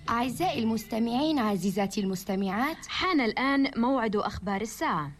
أعزائي المستمعين، عزيزاتي المستمعات، حان الآن موعد أخبار الساعة.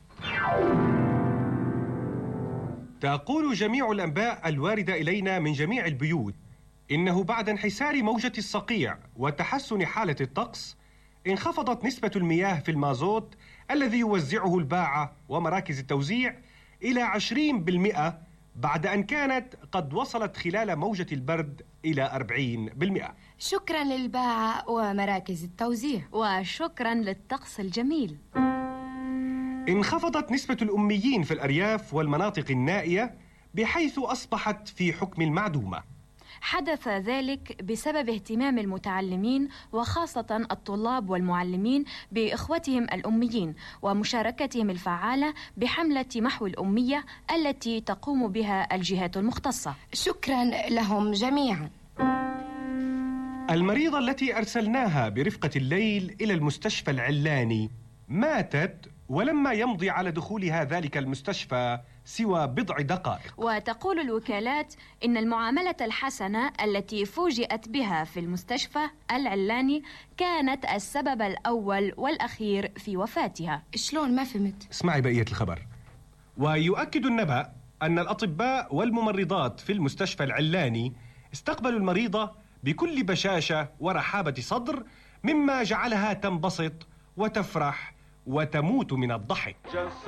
تقول جميع الأنباء الواردة إلينا من جميع البيوت إنه بعد انحسار موجة الصقيع وتحسن حالة الطقس انخفضت نسبة المياه في المازوت الذي يوزعه الباعة ومراكز التوزيع إلى 20%، بعد أن كانت قد وصلت خلال موجة البرد إلى 40%. شكرا للباعة ومراكز التوزيع، وشكرا للطقس الجميل. انخفضت نسبة الأميين في الأرياف والمناطق النائية بحيث أصبحت في حكم المعدومة. حدث ذلك بسبب اهتمام المتعلمين وخاصة الطلاب والمعلمين بإخوتهم الأميين ومشاركتهم الفعالة بحملة محو الأمية التي تقوم بها الجهات المختصة. شكرا لهم جميعا. المريضة التي أرسلناها برفقة الليل إلى المستشفى العلاني ماتت ولما يمضي على دخولها ذلك المستشفى سوى بضع دقائق. وتقول الوكالات إن المعاملة الحسنة التي فوجئت بها في المستشفى العلاني كانت السبب الأول والأخير في وفاتها. شلون؟ ما فهمت. اسمعي بقية الخبر. ويؤكد النبأ أن الأطباء والممرضات في المستشفى العلاني استقبلوا المريضة بكل بشاشة ورحابة صدر، مما جعلها تنبسط وتفرح وتموت من الضحك.